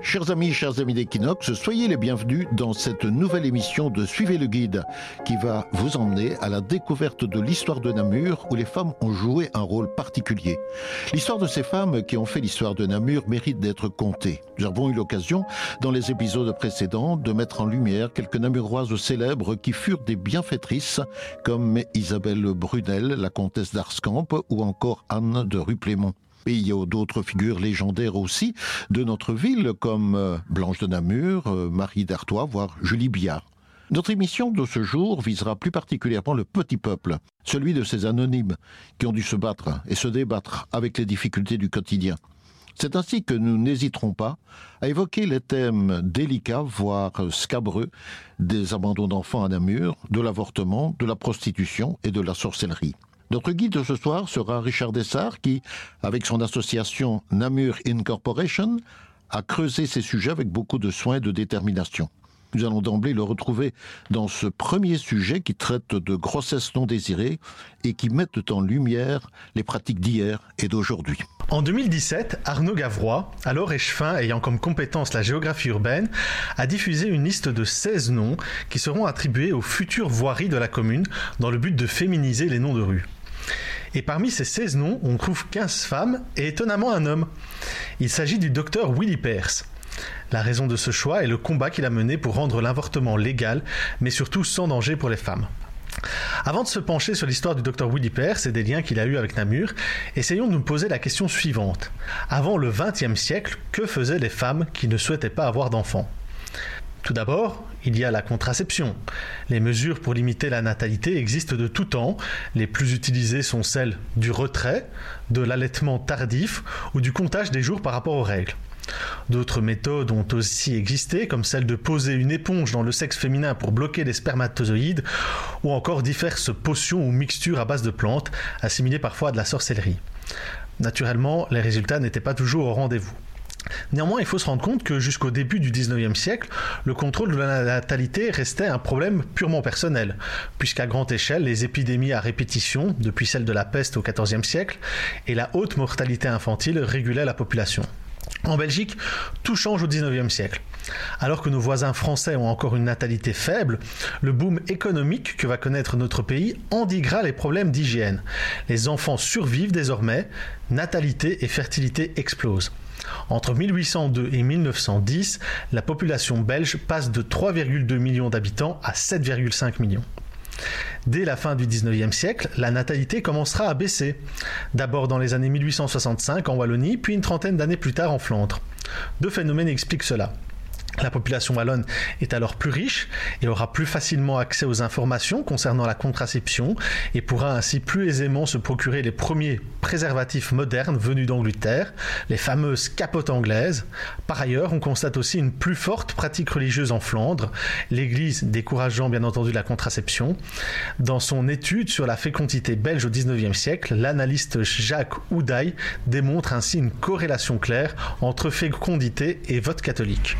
Chers amis d'Equinox, soyez les bienvenus dans cette nouvelle émission de Suivez le Guide qui va vous emmener à la découverte de l'histoire de Namur où les femmes ont joué un rôle particulier. L'histoire de ces femmes qui ont fait l'histoire de Namur mérite d'être contée. Nous avons eu l'occasion, dans les épisodes précédents, de mettre en lumière quelques Namuroises célèbres qui furent des bienfaitrices comme Isabelle Brunel, la comtesse d'Arskamp ou encore Anne de Ruplémont. Et il y a d'autres figures légendaires aussi de notre ville, comme Blanche de Namur, Marie d'Artois, voire Julie Biard. Notre émission de ce jour visera plus particulièrement le petit peuple, celui de ces anonymes qui ont dû se battre et se débattre avec les difficultés du quotidien. C'est ainsi que nous n'hésiterons pas à évoquer les thèmes délicats, voire scabreux, des abandons d'enfants à Namur, de l'avortement, de la prostitution et de la sorcellerie. Notre guide de ce soir sera Richard Dessart qui, avec son association Namur Incorporation, a creusé ces sujets avec beaucoup de soin et de détermination. Nous allons d'emblée le retrouver dans ce premier sujet qui traite de grossesse non désirée et qui met en lumière les pratiques d'hier et d'aujourd'hui. En 2017, Arnaud Gavrois, alors échevin ayant comme compétence la géographie urbaine, a diffusé une liste de 16 noms qui seront attribués aux futures voiries de la commune dans le but de féminiser les noms de rue. Et parmi ces 16 noms, on trouve 15 femmes et étonnamment un homme. Il s'agit du docteur Willy Peirce. La raison de ce choix est le combat qu'il a mené pour rendre l'avortement légal, mais surtout sans danger pour les femmes. Avant de se pencher sur l'histoire du docteur Willy Peirce et des liens qu'il a eus avec Namur, essayons de nous poser la question suivante. Avant le XXe siècle, que faisaient les femmes qui ne souhaitaient pas avoir d'enfants ? Tout d'abord, il y a la contraception. Les mesures pour limiter la natalité existent de tout temps. Les plus utilisées sont celles du retrait, de l'allaitement tardif ou du comptage des jours par rapport aux règles. D'autres méthodes ont aussi existé, comme celle de poser une éponge dans le sexe féminin pour bloquer les spermatozoïdes, ou encore diverses potions ou mixtures à base de plantes, assimilées parfois à de la sorcellerie. Naturellement, les résultats n'étaient pas toujours au rendez-vous. Néanmoins, il faut se rendre compte que jusqu'au début du XIXe siècle, le contrôle de la natalité restait un problème purement personnel, puisqu'à grande échelle, les épidémies à répétition, depuis celle de la peste au XIVe siècle, et la haute mortalité infantile régulaient la population. En Belgique, tout change au XIXe siècle. Alors que nos voisins français ont encore une natalité faible, le boom économique que va connaître notre pays endiguera les problèmes d'hygiène. Les enfants survivent désormais, natalité et fertilité explosent. Entre 1802 et 1910, la population belge passe de 3,2 millions d'habitants à 7,5 millions. Dès la fin du XIXe siècle, la natalité commencera à baisser. D'abord dans les années 1865 en Wallonie, puis une trentaine d'années plus tard en Flandre. Deux phénomènes expliquent cela. La population wallonne est alors plus riche et aura plus facilement accès aux informations concernant la contraception et pourra ainsi plus aisément se procurer les premiers préservatifs modernes venus d'Angleterre, les fameuses capotes anglaises. Par ailleurs, on constate aussi une plus forte pratique religieuse en Flandre, l'Église décourageant bien entendu la contraception. Dans son étude sur la fécondité belge au XIXe siècle, l'analyste Jacques Houdaille démontre ainsi une corrélation claire entre fécondité et vote catholique.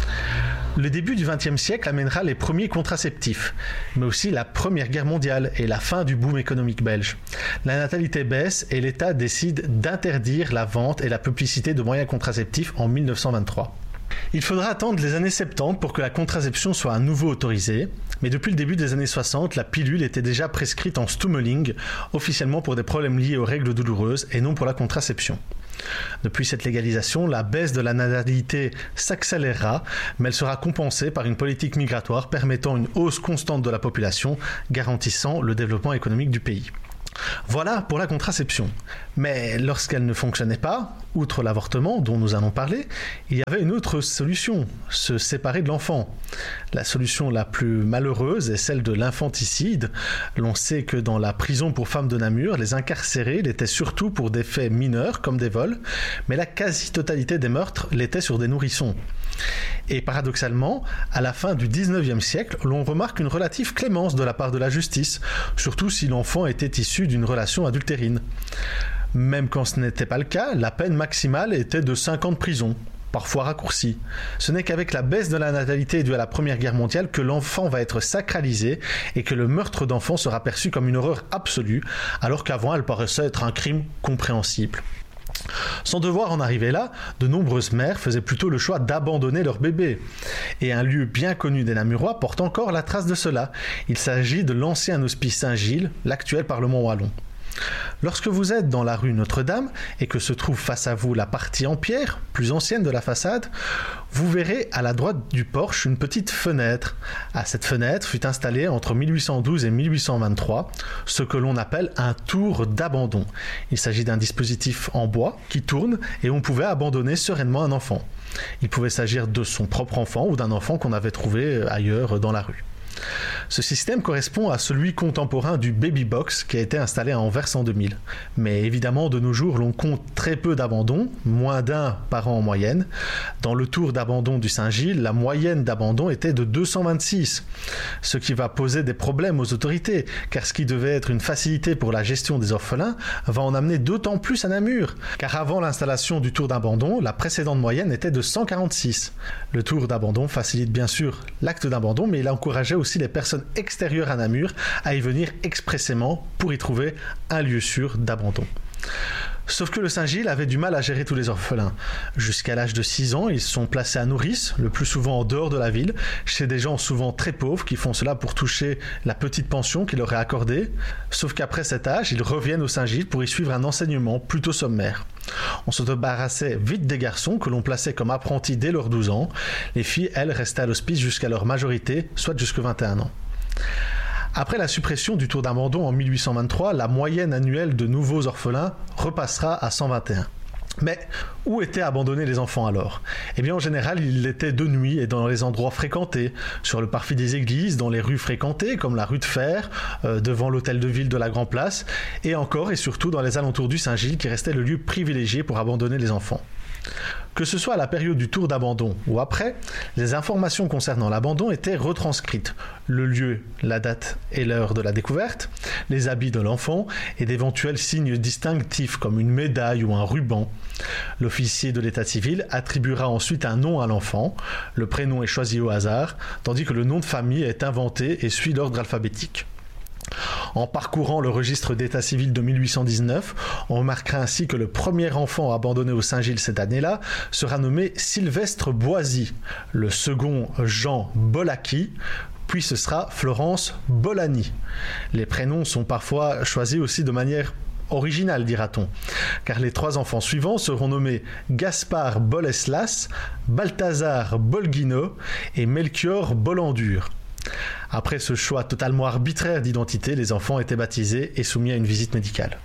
Le début du XXe siècle amènera les premiers contraceptifs, mais aussi la Première Guerre mondiale et la fin du boom économique belge. La natalité baisse et l'État décide d'interdire la vente et la publicité de moyens contraceptifs en 1923. Il faudra attendre les années 70 pour que la contraception soit à nouveau autorisée, mais depuis le début des années 60, la pilule était déjà prescrite en stummeling, officiellement pour des problèmes liés aux règles douloureuses et non pour la contraception. Depuis cette légalisation, la baisse de la natalité s'accélérera, mais elle sera compensée par une politique migratoire permettant une hausse constante de la population, garantissant le développement économique du pays. Voilà pour la contraception. Mais lorsqu'elle ne fonctionnait pas, outre l'avortement dont nous allons parler, il y avait une autre solution, se séparer de l'enfant. La solution la plus malheureuse est celle de l'infanticide. L'on sait que dans la prison pour femmes de Namur, les incarcérés l'étaient surtout pour des faits mineurs comme des vols, mais la quasi-totalité des meurtres l'étaient sur des nourrissons. Et paradoxalement, à la fin du XIXe siècle, l'on remarque une relative clémence de la part de la justice, surtout si l'enfant était issu d'une relation adultérine. Même quand ce n'était pas le cas, la peine maximale était de 5 ans de prison, parfois raccourcie. Ce n'est qu'avec la baisse de la natalité due à la Première Guerre mondiale que l'enfant va être sacralisé et que le meurtre d'enfants sera perçu comme une horreur absolue, alors qu'avant elle paraissait être un crime compréhensible. Sans devoir en arriver là, de nombreuses mères faisaient plutôt le choix d'abandonner leur bébé. Et un lieu bien connu des Namurois porte encore la trace de cela. Il s'agit de l'ancien hospice Saint-Gilles, l'actuel Parlement wallon. Lorsque vous êtes dans la rue Notre-Dame et que se trouve face à vous la partie en pierre, plus ancienne de la façade, vous verrez à la droite du porche une petite fenêtre. À cette fenêtre fut installé entre 1812 et 1823 ce que l'on appelle un tour d'abandon. Il s'agit d'un dispositif en bois qui tourne et on pouvait abandonner sereinement un enfant. Il pouvait s'agir de son propre enfant ou d'un enfant qu'on avait trouvé ailleurs dans la rue. Ce système correspond à celui contemporain du baby box qui a été installé à Anvers en 2000. Mais évidemment, de nos jours, l'on compte très peu d'abandons, moins d'un par an en moyenne. Dans le tour d'abandon du Saint-Gilles, la moyenne d'abandon était de 226, ce qui va poser des problèmes aux autorités, car ce qui devait être une facilité pour la gestion des orphelins va en amener d'autant plus à Namur, car avant l'installation du tour d'abandon, la précédente moyenne était de 146. Le tour d'abandon facilite bien sûr l'acte d'abandon, mais il encourageait aussi les personnes extérieures à Namur à y venir expressément pour y trouver un lieu sûr d'abandon. Sauf que le Saint-Gilles avait du mal à gérer tous les orphelins. Jusqu'à l'âge de 6 ans, ils sont placés à nourrice, le plus souvent en dehors de la ville, chez des gens souvent très pauvres qui font cela pour toucher la petite pension qu'il leur est accordée. Sauf qu'après cet âge, ils reviennent au Saint-Gilles pour y suivre un enseignement plutôt sommaire. On se débarrassait vite des garçons que l'on plaçait comme apprentis dès leurs 12 ans. Les filles, elles, restaient à l'hospice jusqu'à leur majorité, soit jusqu'à 21 ans. Après la suppression du tour d'abandon en 1823, la moyenne annuelle de nouveaux orphelins repassera à 121. Mais où étaient abandonnés les enfants alors ? Eh bien en général, ils l'étaient de nuit et dans les endroits fréquentés, sur le parvis des églises, dans les rues fréquentées comme la rue de Fer, devant l'hôtel de ville de la Grand Place, et encore et surtout dans les alentours du Saint-Gilles qui restait le lieu privilégié pour abandonner les enfants. Que ce soit à la période du tour d'abandon ou après, les informations concernant l'abandon étaient retranscrites. Le lieu, la date et l'heure de la découverte, les habits de l'enfant et d'éventuels signes distinctifs comme une médaille ou un ruban. L'officier de l'état civil attribuera ensuite un nom à l'enfant. Le prénom est choisi au hasard, tandis que le nom de famille est inventé et suit l'ordre alphabétique. En parcourant le registre d'état civil de 1819, on remarquera ainsi que le premier enfant abandonné au Saint-Gilles cette année-là sera nommé Sylvestre Boisy, le second Jean Bolaki, puis ce sera Florence Bolani. Les prénoms sont parfois choisis aussi de manière originale, dira-t-on, car les 3 enfants suivants seront nommés Gaspard Boleslas, Balthazar Bolguino et Melchior Bollandur. Après ce choix totalement arbitraire d'identité, les enfants étaient baptisés et soumis à une visite médicale.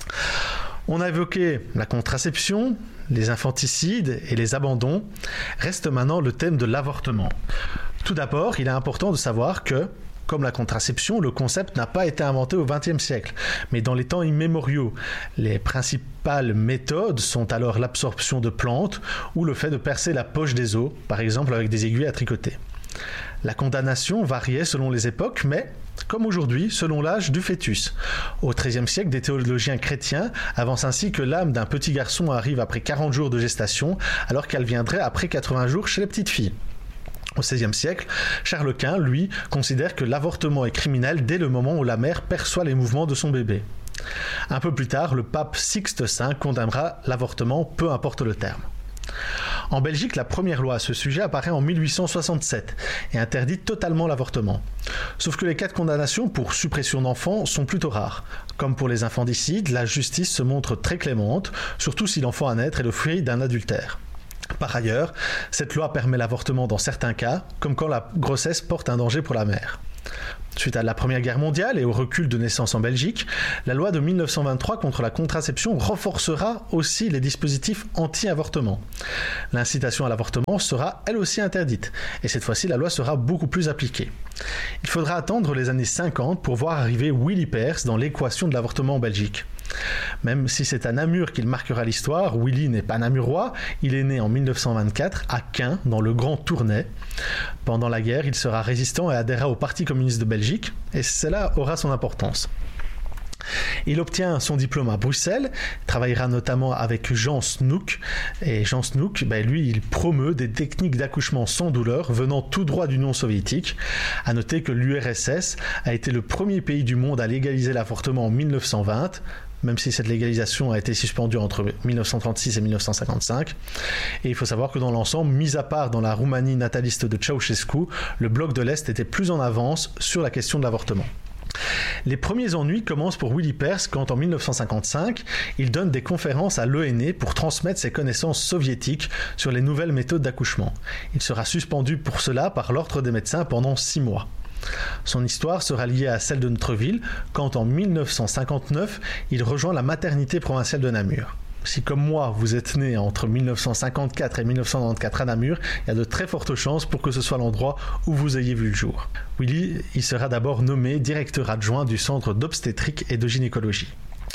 On a évoqué la contraception, les infanticides et les abandons. Reste maintenant le thème de l'avortement. Tout d'abord, il est important de savoir que, comme la contraception, le concept n'a pas été inventé au XXe siècle, mais dans les temps immémoriaux. Les principales méthodes sont alors l'absorption de plantes ou le fait de percer la poche des os, par exemple avec des aiguilles à tricoter. La condamnation variait selon les époques, mais, comme aujourd'hui, selon l'âge du fœtus. Au XIIIe siècle, des théologiens chrétiens avancent ainsi que l'âme d'un petit garçon arrive après 40 jours de gestation, alors qu'elle viendrait après 80 jours chez les petites filles. Au XVIe siècle, Charles Quint, lui, considère que l'avortement est criminel dès le moment où la mère perçoit les mouvements de son bébé. Un peu plus tard, le pape Sixte V condamnera l'avortement, peu importe le terme. En Belgique, la première loi à ce sujet apparaît en 1867 et interdit totalement l'avortement. Sauf que les cas de condamnation pour suppression d'enfants sont plutôt rares. Comme pour les infanticides, la justice se montre très clémente, surtout si l'enfant à naître est le fruit d'un adultère. Par ailleurs, cette loi permet l'avortement dans certains cas, comme quand la grossesse porte un danger pour la mère. Suite à la Première Guerre mondiale et au recul de naissance en Belgique, la loi de 1923 contre la contraception renforcera aussi les dispositifs anti-avortement. L'incitation à l'avortement sera elle aussi interdite, et cette fois-ci la loi sera beaucoup plus appliquée. Il faudra attendre les années 50 pour voir arriver Willy Peers dans l'équation de l'avortement en Belgique. Même si c'est à Namur qu'il marquera l'histoire, Willy n'est pas namurois, il est né en 1924 à Caen, dans le Grand Tournai. Pendant la guerre, il sera résistant et adhéra au Parti communiste de Belgique, et cela aura son importance. Il obtient son diplôme à Bruxelles, travaillera notamment avec Jean Snoek, et Jean Snoek, lui, il promeut des techniques d'accouchement sans douleur venant tout droit d'Union soviétique. À noter que l'URSS a été le premier pays du monde à légaliser l'avortement en 1920, même si cette légalisation a été suspendue entre 1936 et 1955. Et il faut savoir que dans l'ensemble, mis à part dans la Roumanie nataliste de Ceausescu, le bloc de l'Est était plus en avance sur la question de l'avortement. Les premiers ennuis commencent pour Willy Perse quand, en 1955, il donne des conférences à l'ONE pour transmettre ses connaissances soviétiques sur les nouvelles méthodes d'accouchement. Il sera suspendu pour cela par l'ordre des médecins pendant 6 mois. Son histoire sera liée à celle de notre ville quand, en 1959, il rejoint la maternité provinciale de Namur. Si, comme moi, vous êtes né entre 1954 et 1994 à Namur, il y a de très fortes chances pour que ce soit l'endroit où vous ayez vu le jour. Willy, il sera d'abord nommé directeur adjoint du centre d'obstétrique et de gynécologie.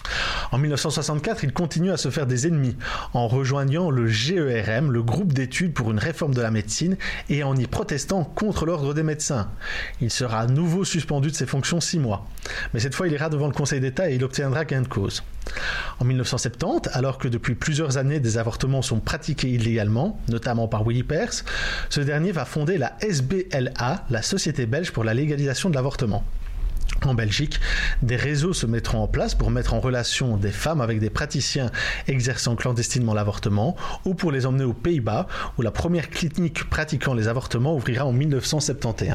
En 1964, il continue à se faire des ennemis en rejoignant le GERM, le groupe d'études pour une réforme de la médecine, et en y protestant contre l'ordre des médecins. Il sera à nouveau suspendu de ses fonctions 6 mois. Mais cette fois, il ira devant le Conseil d'État et il obtiendra gain de cause. En 1970, alors que depuis plusieurs années des avortements sont pratiqués illégalement, notamment par Willy Perse, ce dernier va fonder la SBLA, la Société belge pour la légalisation de l'avortement. En Belgique, des réseaux se mettront en place pour mettre en relation des femmes avec des praticiens exerçant clandestinement l'avortement ou pour les emmener aux Pays-Bas où la première clinique pratiquant les avortements ouvrira en 1971.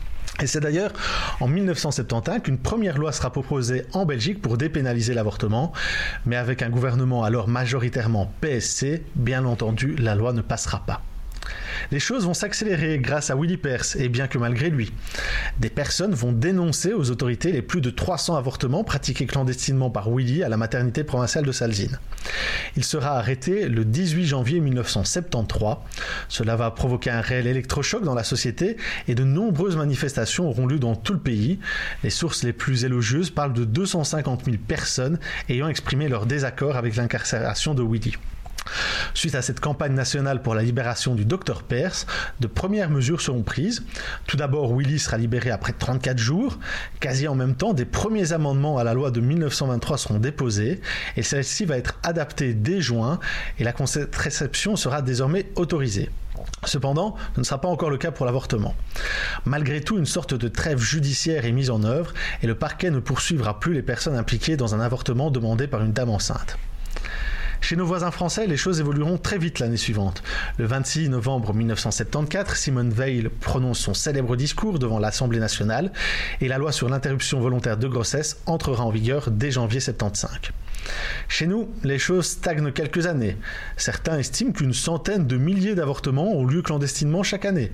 Et c'est d'ailleurs en 1971 qu'une première loi sera proposée en Belgique pour dépénaliser l'avortement, mais avec un gouvernement alors majoritairement PSC, bien entendu, la loi ne passera pas. Les choses vont s'accélérer grâce à Willy Perse, et bien que malgré lui. Des personnes vont dénoncer aux autorités les plus de 300 avortements pratiqués clandestinement par Willy à la maternité provinciale de Salzine. Il sera arrêté le 18 janvier 1973. Cela va provoquer un réel électrochoc dans la société et de nombreuses manifestations auront lieu dans tout le pays. Les sources les plus élogieuses parlent de 250 000 personnes ayant exprimé leur désaccord avec l'incarcération de Willy. Suite à cette campagne nationale pour la libération du Dr Perse, de premières mesures seront prises. Tout d'abord, Willy sera libéré après 34 jours. Quasi en même temps, des premiers amendements à la loi de 1923 seront déposés et celle-ci va être adaptée dès juin et la contraception sera désormais autorisée. Cependant, ce ne sera pas encore le cas pour l'avortement. Malgré tout, une sorte de trêve judiciaire est mise en œuvre et le parquet ne poursuivra plus les personnes impliquées dans un avortement demandé par une dame enceinte. Chez nos voisins français, les choses évolueront très vite l'année suivante. Le 26 novembre 1974, Simone Veil prononce son célèbre discours devant l'Assemblée nationale et la loi sur l'interruption volontaire de grossesse entrera en vigueur dès janvier 1975. Chez nous, les choses stagnent quelques années. Certains estiment qu'une centaine de milliers d'avortements ont lieu clandestinement chaque année.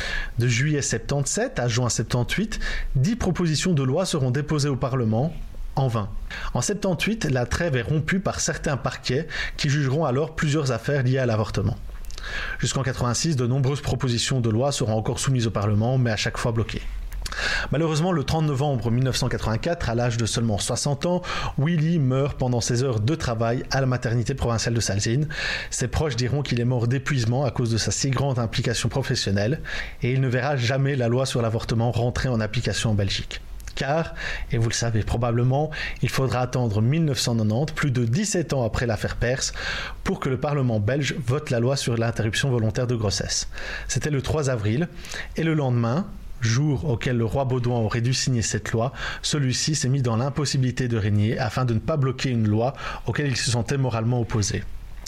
De juillet 1977 à juin 1978, 10 propositions de loi seront déposées au Parlement, en vain. En 1978, la trêve est rompue par certains parquets qui jugeront alors plusieurs affaires liées à l'avortement. Jusqu'en 1986, de nombreuses propositions de loi seront encore soumises au Parlement, mais à chaque fois bloquées. Malheureusement, le 30 novembre 1984, à l'âge de seulement 60 ans, Willy meurt pendant ses heures de travail à la maternité provinciale de Salzine. Ses proches diront qu'il est mort d'épuisement à cause de sa si grande implication professionnelle et il ne verra jamais la loi sur l'avortement rentrer en application en Belgique. Car, et vous le savez probablement, il faudra attendre 1990, plus de 17 ans après l'affaire Perse, pour que le Parlement belge vote la loi sur l'interruption volontaire de grossesse. C'était le 3 avril, et le lendemain, jour auquel le roi Baudouin aurait dû signer cette loi, celui-ci s'est mis dans l'impossibilité de régner afin de ne pas bloquer une loi auquel il se sentait moralement opposé.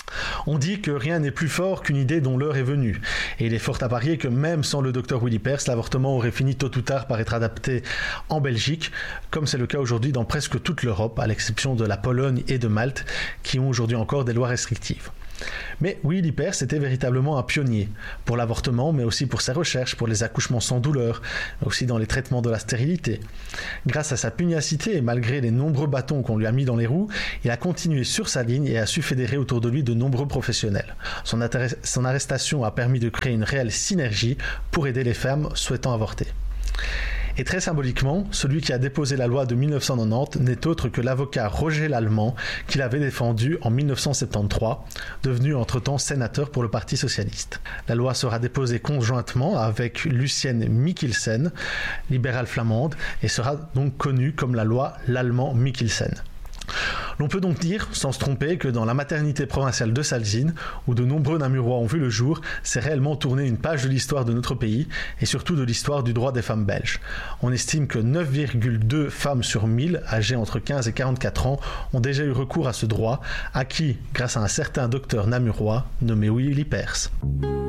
On dit que rien n'est plus fort qu'une idée dont l'heure est venue. Et il est fort à parier que même sans le docteur Willy Perse, l'avortement aurait fini tôt ou tard par être adapté en Belgique, comme c'est le cas aujourd'hui dans presque toute l'Europe, à l'exception de la Pologne et de Malte, qui ont aujourd'hui encore des lois restrictives. Mais Willy Perse était véritablement un pionnier pour l'avortement, mais aussi pour ses recherches, pour les accouchements sans douleur, mais aussi dans les traitements de la stérilité. Grâce à sa pugnacité et malgré les nombreux bâtons qu'on lui a mis dans les roues, il a continué sur sa ligne et a su fédérer autour de lui de nombreux professionnels. Son arrestation a permis de créer une réelle synergie pour aider les femmes souhaitant avorter. Et très symboliquement, celui qui a déposé la loi de 1990 n'est autre que l'avocat Roger Lallemand, qui l'avait défendu en 1973, devenu entre-temps sénateur pour le Parti socialiste. La loi sera déposée conjointement avec Lucienne Mikkelsen, libérale flamande, et sera donc connue comme la loi Lallemand-Mikkelsen. L'on peut donc dire, sans se tromper, que dans la maternité provinciale de Salzine, où de nombreux Namurois ont vu le jour, c'est réellement tourné une page de l'histoire de notre pays et surtout de l'histoire du droit des femmes belges. On estime que 9,2 femmes sur 1000 âgées entre 15 et 44 ans ont déjà eu recours à ce droit, acquis grâce à un certain docteur namurois nommé Willy Peers.